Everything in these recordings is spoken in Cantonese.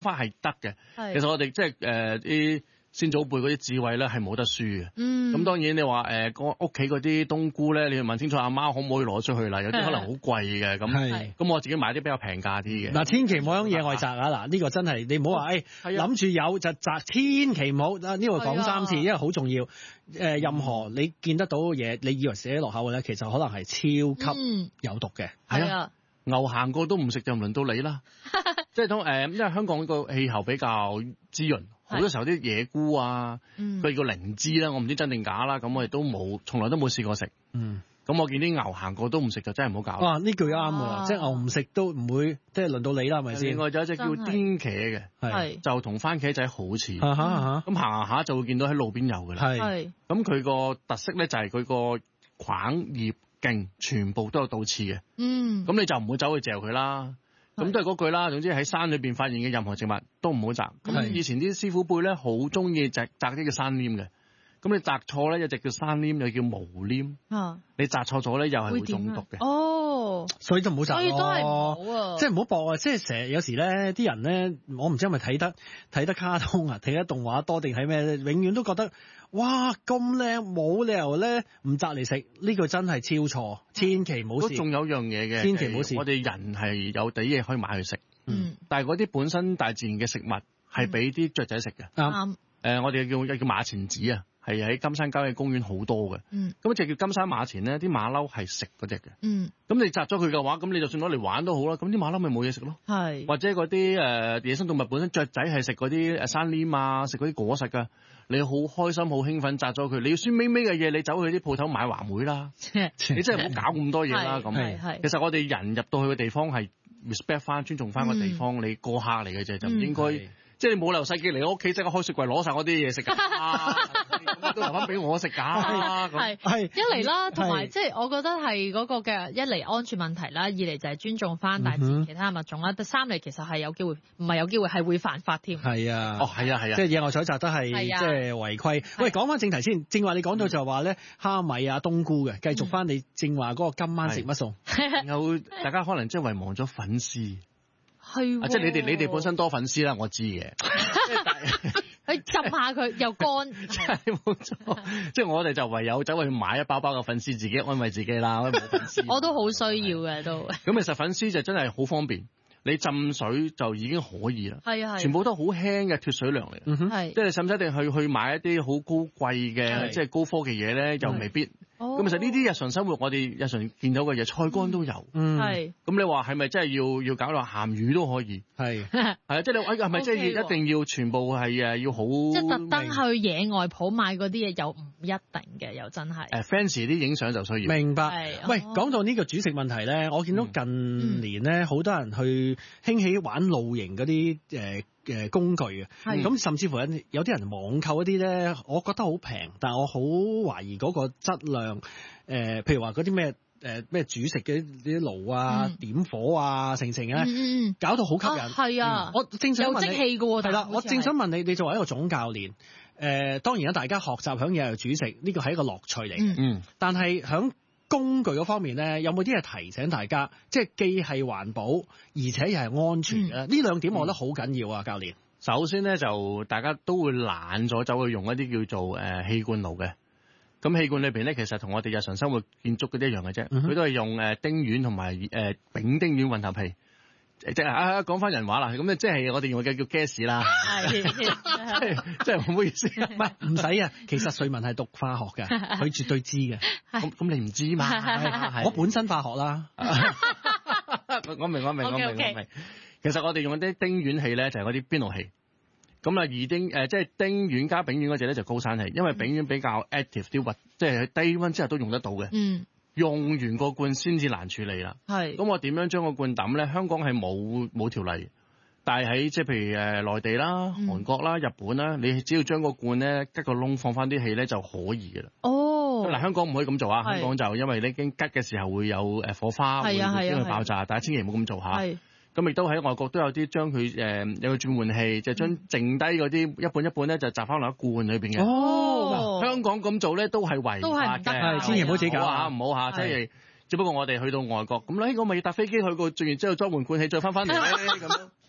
翻係得嘅。其實我哋即係啲先祖輩嗰啲智慧咧係冇得輸嘅。咁當然你話屋企嗰啲冬菇咧，你要問清楚阿媽可唔可以攞出去啦？有啲可能好貴嘅咁我自己買啲比較平價啲嘅。 嗱，千祈唔好喺野外摘啊！嗱，呢個真係你唔好話諗住有就摘，千祈唔好呢個講3次，因為好重要。任何你見得到嘅嘢，你以為寫落口嘅咧，其實可能係超級有毒嘅。 係啊， 牛行過都唔食就輪到你啦。即係因為香港個氣候比較滋潤。好多時候啲野菇啊，佢叫靈芝啦，我唔知真定假啦，咁我哋都從來都冇試過食。咁我見啲牛行過都唔食就真係唔好搞。呢句啱喎，即係牛唔食都唔會，即係輪到你啦，係咪先？ 另外有一隻叫顛茄嘅，就同番茄仔好似。咁行下就會見到喺路邊有㗎啦。咁佢個特色咧就係佢個梗葉莖全部都有倒刺嘅。咁你就唔會走去嚼佢啦。咁都係嗰句啦，總之喺山裏邊發現嘅任何植物都唔好摘。咁以前啲師傅輩咧好中意摘啲叫山稔嘅。咁你摘錯咧，有隻叫山稔，又叫毛稔。你摘錯咗咧，又係會中毒嘅。所以都唔好摘。所以都係唔好啊！即係唔好搏啊！即係成日有時咧，啲人咧，我唔知係咪睇得卡通啊，睇得動畫多定係咩咧？永遠都覺得哇咁靚，冇理由咧唔摘嚟食。呢個真係超錯，千祈唔好試。都仲有樣嘢嘅，千祈唔好試。我哋人係有啲嘢可以買去食，但係嗰啲本身大自然嘅食物係俾啲雀仔食嘅。啱。我哋叫馬錢子啊。係喺金山郊野公園好多嘅，咁就叫金山馬錢咧，啲馬騮係食嗰隻嘅，咁你摘咗佢嘅話，咁你就算攞嚟玩都好啦，咁啲馬騮咪冇嘢食咯，或者嗰啲野生動物本身雀仔係食嗰啲山稔啊，食嗰啲果實噶，你好開心好興奮摘咗佢，你要酸味味嘅嘢，你走去啲鋪頭買話梅啦，你真係唔好搞咁多嘢啦咁。其實我哋人入到去嘅地方係 respect 翻、尊重翻個地方，你過客嚟嘅啫，就唔應該。即係你冇留細記嚟我屋企，即刻開雪櫃攞晒我啲嘢食㗎，都留翻俾我食㗎。 係一嚟啦，同埋即係我覺得係嗰個嘅一嚟安全問題啦，二嚟就係尊重翻大自然其他物種啦，第三嚟其實係有機會，唔係有機會係會犯法添。 係啊， 係啊， 即係野外採摘都係即係違規。喂，講翻正題先，正話你講到就話咧蝦米啊、冬菇嘅，繼續翻你正話嗰個今晚食乜餸？ 有大家可能即係遺忘咗粉絲。 係， 即係你哋本身多粉絲啦，我知嘅。 去浸下佢又乾， 係冇錯。即係我哋就唯有走去買一包包嘅粉絲，自己安慰自己啦。冇粉絲， 我都好需要嘅都。 咁其實粉絲就真係好方便，你浸水就已經可以啦。係，全部都好輕嘅脫水糧嚟。係，即係使唔使一定去買一啲好高貴嘅，即係高科技嘢咧？又未必。咁其實呢啲日常生活我哋日常見到嘅嘢，菜乾都有。係。咁你話係咪真係要搞到鹹魚都可以？係。係啊，即係你係咪即係一定要全部係要好？ 即係特登去野外鋪買嗰啲嘢又唔一定嘅，又真係。 fancy 啲影相就需要。 明白。喂，講到呢個煮食問題咧，我見到近年咧好多人去興起玩露營嗰啲工具嘅，咁甚至乎有啲人網購一啲咧，我覺得好平，但係我好懷疑嗰個質量。譬如話嗰啲咩煮食嘅啲爐啊、點火啊、成啊，搞到好吸引。係啊，我正想問你，有即氣嘅喎。係啦，我正想問你，你作為一個總教練，當然啦，大家學習響野外煮食呢個係一個樂趣嚟。但係響工具嗰方面咧，有冇啲嘢提醒大家？即係既係環保，而且又係安全嘅。呢兩點我覺得好緊要啊，教練。 首先咧，就大家都會懶咗走去用一啲叫做氣罐爐嘅。咁氣罐裏邊咧，其實同我哋日常生活建築嗰啲一樣嘅啫。佢都係用丁烷同埋丙丁烷混合氣。即係講翻人話啦，咁咧即係我哋用嘅叫 gas 啦。即係唔好意思， 唔使啊。其實瑞文係讀化學嘅，佢絕對知嘅。 咁你唔知嘛？ 我本身化學啦。 我明。其實我哋用啲丁烷氣咧，就係嗰啲邊爐氣。咁啊，即係丁烷加丙烷嗰隻咧就高山氣，因為丙烷比較 active 啲，即係低溫之下都用得到嘅。用完個罐先至難處理啦。咁我點樣將個罐抌咧？香港係冇條例，但係喺即係譬如內地啦、韓國啦、日本啦，你只要將個罐咧吉個窿放翻啲氣咧就可以嘅啦。嗱，香港唔可以咁做啊！香港就因為你經吉嘅時候會有火花，會將佢爆炸，大家千祈唔好咁做嚇。咁亦都喺外國都有啲將佢有個轉換器，就將剩低嗰啲一半咧就集翻落一罐裏邊嘅。香港咁做咧都係違法嘅， 千祈唔好自己搞嚇，唔好嚇，即係只不過我哋去到外國咁咧，我咪要搭飛機去過，轉完之後裝換罐氣再翻嚟咧咁樣。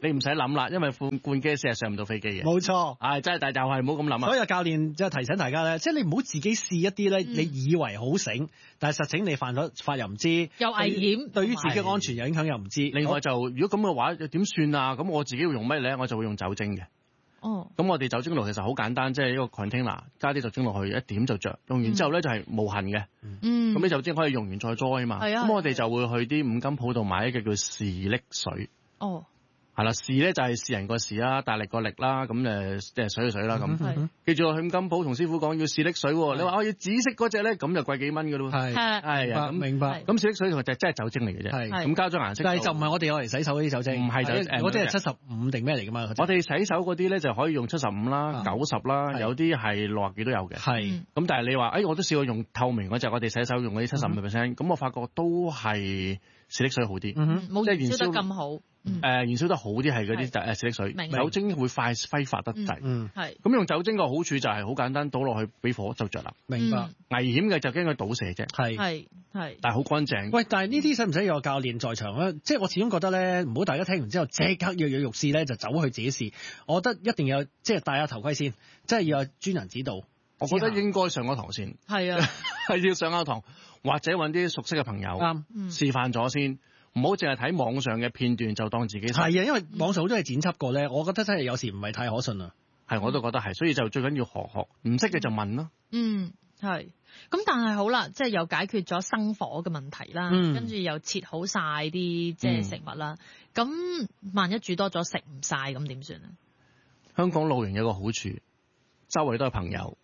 你唔使諗啦，因為罐機事係上唔到飛機嘅。 冇錯， 真係，但係就係唔好咁諗啊。 所以教練即係提醒大家咧，即係你唔好自己試一啲咧，你以為好醒，但係實情你犯咗法又唔知， 又危險， 對於自己安全有影響又唔知。 另外就如果咁嘅話，點算啊？咁我自己會用咩咧？我就會用酒精嘅。哦。咁我哋酒精爐其實好簡單，即係一個 container 加啲酒精落去，一點就着。用完之後咧就係無痕嘅。咁啲酒精可以用完再裝啊嘛。係啊。咁我哋就會去啲五金鋪度買一個叫士力水。哦。係啦，士咧就係士人個士啦，大力個力啦，咁即係水嘅水啦咁。記住去五金鋪同師傅講要士力水喎，你話我要紫色嗰隻咧，咁就貴幾蚊㗎咯。係啊，明白。咁士力水同埋就真係酒精嚟嘅啫。係。咁加咗顏色。但係就唔係我哋攞嚟洗手嗰啲酒精。唔係嗰啲係75定咩嚟㗎嘛？我哋洗手嗰啲咧就可以用75啦、90啦，有啲係60幾都有嘅。係。咁但係你話我都試過用透明嗰隻，我哋洗手用嗰啲75%，咁我發覺都係士力水好啲。冇燃燒得咁好。燃燒得好啲係嗰啲士力水，酒精會揮發得滯。係。咁用酒精個好處就係好簡單，倒落去俾火就着啦。明白。危險嘅就驚佢倒瀉啫。係。但係好乾淨。喂，但係呢啲使唔使有教練在場咧？即係我始終覺得咧，唔好大家聽完之後即刻躍躍欲試咧，就走去自己試。我覺得一定要即係戴下頭盔先，即係要有專人指導。我覺得應該上個堂先。係啊，係要上個堂，或者揾啲熟悉嘅朋友示範咗先。唔好淨係睇網上嘅片段就當自己係啊，因為網上好多嘢剪輯過咧，我覺得真係有時唔係太可信啊。係，我都覺得係，所以就最緊要學，唔識嘅就問咯。係。咁但係好啦，即係又解決咗生火嘅問題啦，跟住又切好晒啲即係食物啦。咁萬一煮多咗食唔晒，咁點算啊？香港露營有個好處，周圍都係朋友。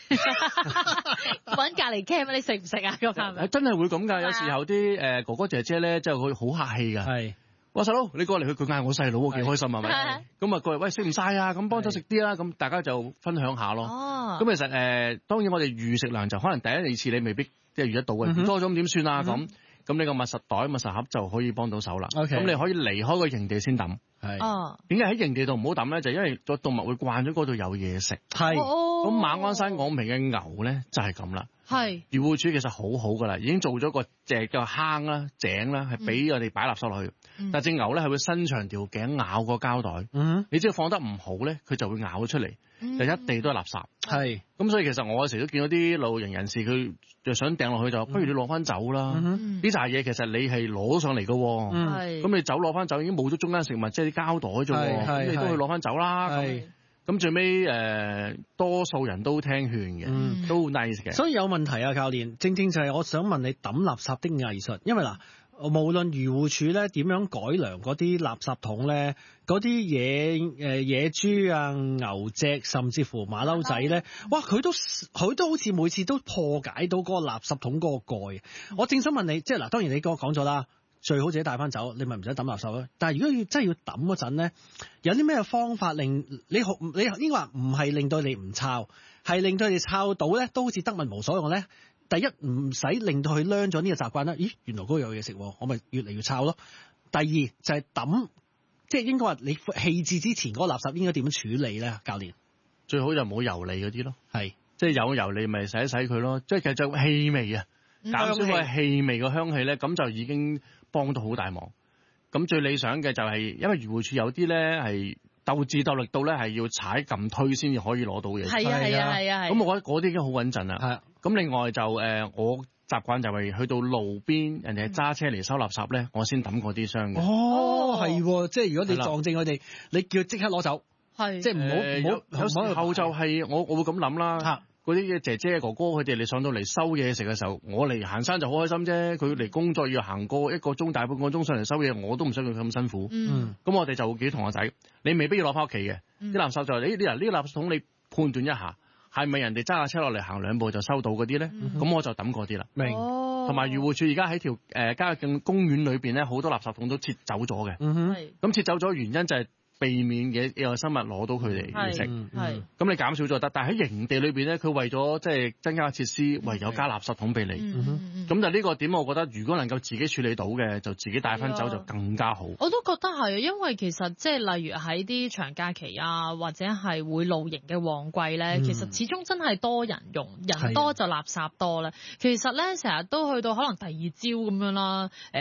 揾隔離 cam 你食唔食啊？真係會咁㗎，有時候啲哥哥姐姐咧，即係佢好客氣㗎。係，喂細佬，你過嚟，佢嗌我細佬，我幾開心係咪？咁啊過嚟，喂食唔晒啊？咁幫手食啲啦，咁大家就分享下咯。哦。咁其實當然我哋預食量就可能第一二次你未必即係預得到嘅，多咗咁點算啊？咁你個密實袋、密實盒就可以幫到手啦。咁你可以離開個營地先抌。係。哦。點解喺營地度唔好抌咧？就因為個動物會慣咗嗰度有嘢食。係。咁馬鞍山峨眉嘅牛咧就係咁啦。係。漁護署其實好好噶啦，已經做咗個坑啦、井啦，係俾我哋擺垃圾落去。但隻牛咧係會伸長條頸咬個膠袋。你只要放得唔好咧，佢就會咬咗出嚟，就一地都係垃圾。係。咁所以其實我有時都見到啲露營人士，佢就想掟落去就，不如你攞翻走啦。呢扎嘢其實你係攞上嚟噶。係。咁你走攞翻走已經冇咗中間食物，即係啲膠袋啫。咁你都可以攞翻走啦。係。咁最尾多數人都聽勸嘅，都 nice 嘅。所以有問題啊，教練，正正就係我想問你抌垃圾的藝術，因為嗱，無論漁護署咧點樣改良嗰啲垃圾桶咧，嗰啲野豬啊、牛隻，甚至乎馬騮仔咧，哇，佢都好似每次都破解到嗰個垃圾桶嗰個蓋。我正想問你，即係嗱，當然你嗰個講咗啦。最好自己帶翻走，你咪唔使抌垃圾咯。但係如果真係要抌嗰陣咧，有啲咩方法令你應該話唔係令到你唔抄，係令到你抄到咧都好似得物無所用咧。第一唔使令到佢learn咗呢個習慣啦。咦，原來嗰個有嘢食，我咪越嚟越抄咯。第二就係抌，即係應該話你棄置之前嗰個垃圾應該點樣處理咧？教練最好就冇油膩嗰啲咯，係即係有油膩咪洗一洗佢咯。即係其實就氣味啊，減少個氣味個香氣咧，咁就已經幫到好大忙。咁最理想嘅就係，因為漁護署有啲咧係鬥智鬥力到咧係要踩撳推先至可以攞到嘢。係啊。咁我覺得嗰啲已經好穩陣啦。係。咁另外就我習慣就係去到路邊，人哋揸車嚟收垃圾咧，我先抌嗰啲箱嘅。哦，係，即係如果你撞正佢哋，你叫即刻攞走。係。即係唔好。有時候就係我會咁諗啦。嗰啲嘅姐姐哥哥佢哋嚟上到嚟收嘢食嘅時候，我嚟行山就好開心啫。佢嚟工作要行過1個鐘大半個鐘上嚟收嘢，我都唔想佢咁辛苦。咁我哋就會叫同學仔，你未必要攞翻屋企嘅。啲垃圾就係呢個垃圾桶，你判斷一下係咪人哋揸架車落嚟行2步就收到嗰啲咧？咁我就抌嗰啲啦。明。同埋漁護署而家喺條郊野公園裏邊咧，好多垃圾桶都撤走咗嘅。咁撤走咗原因就係避免有生物攞到佢哋嘢食，咁你減少咗得，但係喺營地裏邊咧，佢為咗即係增加設施，唯有加垃圾桶俾你。咁就呢個點，我覺得如果能夠自己處理到嘅，就自己帶翻走就更加好。我都覺得係，因為其實即係例如喺啲長假期啊，或者係會露營嘅旺季咧，其實始終真係多人用，人多就垃圾多啦。其實咧成日都去到可能第二朝咁樣啦，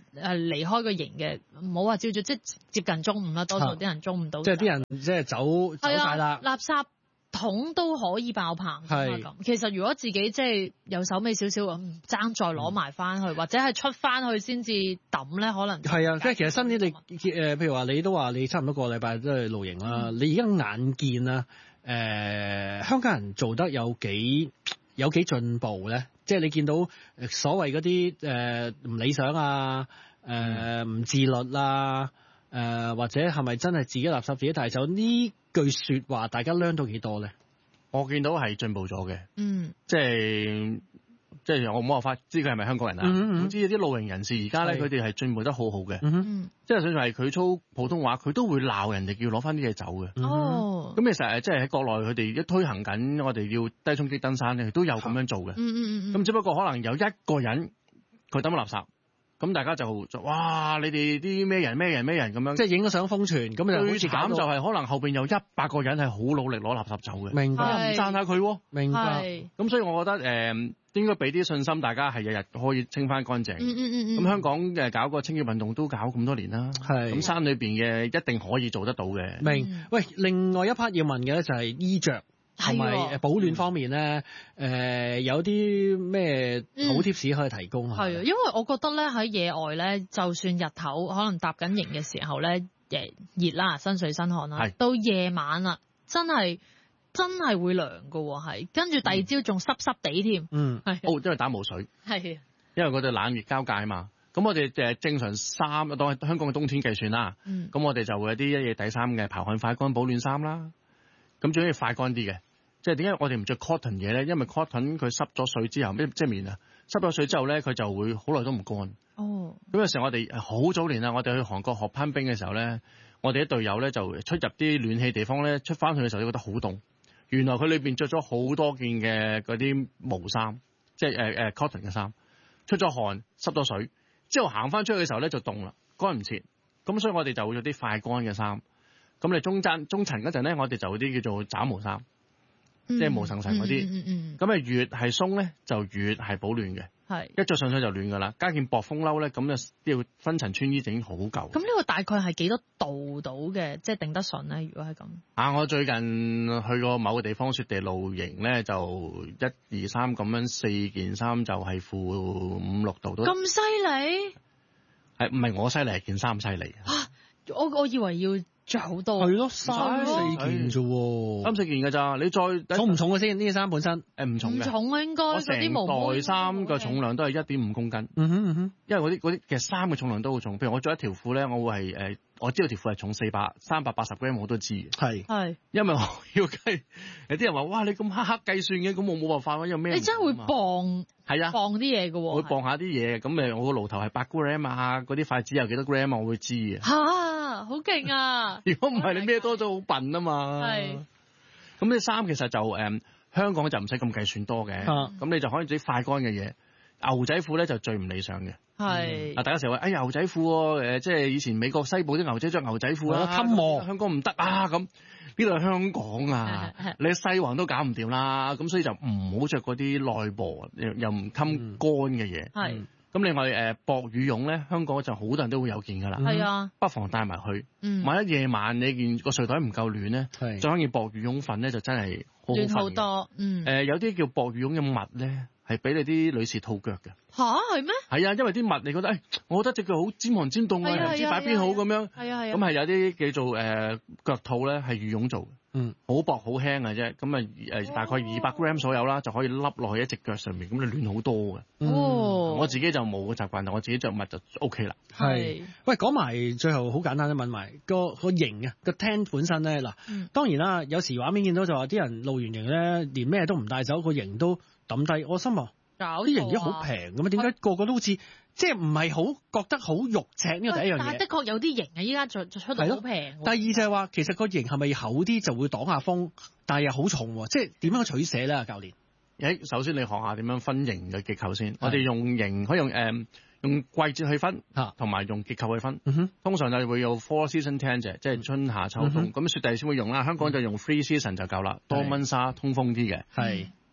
離開個營嘅，唔好話朝早，即係接近中午啦，多數啲人中午到。 即係啲人即係走晒啦。 垃圾桶都可以爆棚㗎嘛咁。其實如果自己即係有手尾少少咁，爭再攞埋翻去，或者係出翻去先至抌咧，可能係啊。即係其實新年你譬如話你都話你差唔多個禮拜都係露營啦。你而家眼見啦，香港人做得有幾進步咧？即係你見到所謂嗰啲唔理想啊，唔自律啊，或者係咪真係自己垃圾自己帶走呢句説話，大家 learn 到幾多咧？ 我見到係進步咗嘅，即係我冇辦法知佢係咪香港人啊。總之啲露營人士而家咧，佢哋係進步得好好嘅，即係就算係佢操普通話，佢都會鬧人哋叫攞翻啲嘢走嘅。咁其實即係喺國內，佢哋一推行緊，我哋要低衝擊登山咧，佢都有咁樣做嘅。咁只不過可能有一個人佢抌垃圾。咁大家就哇！你哋啲咩人咁樣，即係影咗相瘋傳，咁就好似慘就係可能後邊有100個人係好努力攞垃圾走嘅， 明白？ 唔讚下佢喎， 明白？ 咁所以我覺得應該俾啲信心，大家係日日可以清翻乾淨。咁香港搞個清潔運動都搞咁多年啦，咁山裏邊嘅一定可以做得到嘅。 明？喂，另外一 part 要問嘅咧就係衣着。同埋保暖方面咧，有啲咩好 tips 可以提供下？ 係啊，因為我覺得咧喺野外咧，就算日頭可能搭緊營嘅時候咧，熱啦，身水身汗啦，到夜晚啦，真係會涼㗎喎，係跟住第二朝仲濕濕地添。因為打霧水。係。因為嗰度冷熱交界啊嘛，咁我哋正常衫當係香港嘅冬天計算啦。咁我哋就會有啲一夜底衫嘅，排汗快乾保暖衫啦。咁最緊要快乾啲嘅。即係點解我哋唔着 cotton 嘢咧？因為 cotton 佢濕咗水之後，即係棉啊，濕咗水之後咧，佢就會好耐都唔乾。咁有時候我哋好早年啦，我哋去韓國學攀冰嘅時候咧，我哋啲隊友咧就出入啲暖氣地方咧，出翻去嘅時候都覺得好凍。原來佢裏邊着咗好多件嘅嗰啲毛衫，即係cotton 嘅衫，出咗汗，濕咗水，之後行翻出去嘅時候咧就凍啦，乾唔切。咁所以我哋就會着啲快乾嘅衫。咁你中層嗰陣咧，我哋就有啲叫做斬毛衫。即係毛層層嗰啲，咁越係鬆咧就越係保暖嘅。一着上身就暖噶啦，加件薄風褸咧，咁就要分層穿衣整好夠。咁呢個大概係幾多度到嘅，即係頂得順咧？如果係咁。我最近去過某個地方雪地露營咧，就1、2、3咁樣4件衫就係負5、6度都。咁犀利？係唔係我犀利？係件衫犀利。我以為要。着好多係咯，3、4件啫喎，3、4件㗎咋？你再重唔重嘅先？呢件衫本身唔重嘅，唔重啊應該。我成袋衫嘅重量都係1.5公斤。因為嗰啲其實衫嘅重量都好重。譬如我着一條褲咧，我會係我知道條褲係重380 gram 我都知嘅。係，因為我要計。有啲人話：哇，你咁黑計算嘅，咁我冇辦法，因為咩？你真係會磅？係啊，磅啲嘢嘅喎。會磅下啲嘢，咁我個爐頭係8 gram 啊，嗰啲筷子有幾多 gram 我會知嘅。嚇，好勁啊！如果唔係你孭多咗好笨啊嘛。係。咁啲衫其實就香港就唔使咁計算多嘅。咁你就可以自己快乾嘅嘢。牛仔褲咧就最唔理想嘅。係。大家成日話：牛仔褲喎，即係以前美國西部啲牛仔着牛仔褲啦，襟磨。香港唔得啊咁。呢度係香港啊，你西環都搞唔掂啦，咁所以就唔好着嗰啲內部又唔襟乾嘅嘢。係。咁另外薄羽絨咧，香港就好多人都會有件㗎啦。係啊。不妨帶埋去。萬一夜晚你件個睡袋唔夠暖咧，再件薄羽絨瞓咧就真係好好瞓。暖好多。有啲叫薄羽絨嘅襪咧，係俾你啲女士套腳嘅。吓？係咩？係啊，因為啲襪你覺得我覺得隻腳好尖寒尖凍啊，唔知擺邊好咁樣。係啊係啊。咁係有啲叫做腳套咧，係羽絨做嘅。好薄好輕嘅啫，咁大概200 gram 左右啦，就可以笠落去一隻腳上面，咁你暖好多嘅。我自己就冇個習慣，但我自己着襪就 OK 啦。係。喂，講埋最後好簡單，問埋個營啊，個 tent 本身咧嗱，當然啦，有時畫面見到就話啲人露完營咧，連咩都唔帶走，個營都抌低。我心話，啲營而家好平咁啊，點解個個都好似即係唔係好覺得好肉赤呢？個第一樣嘢。但係的確有啲營啊，依家出到好平。第二就係話，其實個營係咪厚啲就會擋下風，但係又好重喎？即係點樣取捨咧，教練？首先你學下點樣分營嘅結構先。我哋用營可以用季節去分，同埋用結構去分。通常就會有 four season tent 嘅，即係春夏秋冬。咁雪地先會用啦，香港就用 three season 就夠啦，多蚊紗通風啲嘅。係。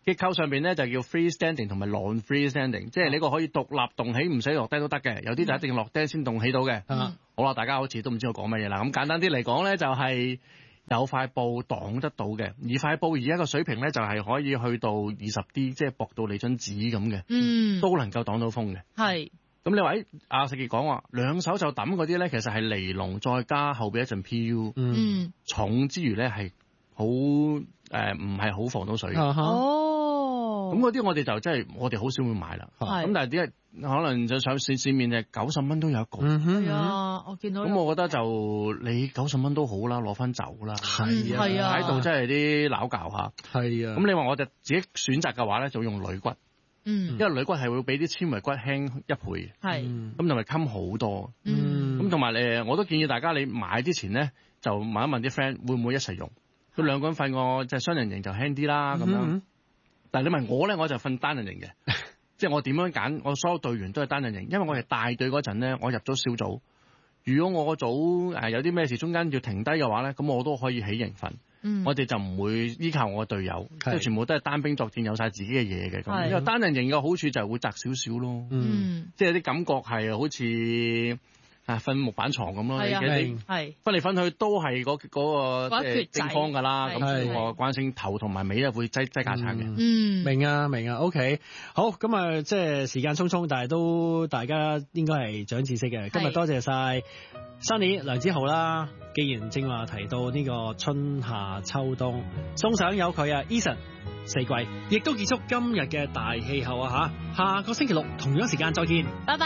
結構上邊咧就叫 free standing 同埋 non free standing， 即係你個可以獨立動起，唔使落低都得嘅。有啲就一定落低先動起到嘅。好啦，大家好似都唔知我講乜嘢啦。咁簡單啲嚟講咧，就係有塊布擋得到嘅，而塊布而家個水平咧就係可以去到20D， 即係薄到你張紙咁嘅，都能夠擋到風嘅。係。咁你話阿石傑講話兩手就揼嗰啲咧，其實係尼龍再加後邊一陣 PU，重之餘咧係好唔係好防到水嘅。咁嗰啲我哋就真係我哋好少會買啦。咁但係點解可能就上市面嘅90蚊都有一個？係啊，我見到。咁我覺得就你90蚊都好啦，攞翻走啦。係啊，喺度真係啲撈教下。係啊。咁你話我哋自己選擇嘅話咧，就用鋁骨。因為鋁骨係會比啲纖維骨輕1倍，咁同埋襟好多。咁同埋我都建議大家你買之前咧，就問一問啲 friend 會唔會一齊用。佢兩個人瞓個即係雙人型就輕啲啦咁樣。但係你問我咧，我就瞓單人型嘅，即係我點樣揀，我所有隊員都係單人型，因為我係大隊嗰陣咧，我入咗小組。如果我個組有啲咩事中間要停低嘅話咧，咁我都可以起營瞓。我哋就唔會依靠我嘅隊友，即係全部都係單兵作戰，有晒自己嘅嘢嘅咁。因為單人型嘅好處就係會窄少少咯，即係啲感覺係好似瞓木板床咁咯。係分嚟分去都係嗰個正方㗎啦。咁我慣性頭同埋尾咧會擠架撐嘅。明啊 ，OK， 好咁啊，即係時間匆匆，但係都大家應該係長知識嘅。今日多謝晒 Sunny 梁梓浩啦。既然正話提到呢個春夏秋冬，送上有佢啊 Eason 4季，亦都結束今日嘅大氣候啊嚇！下個星期六同樣時間再見，拜拜。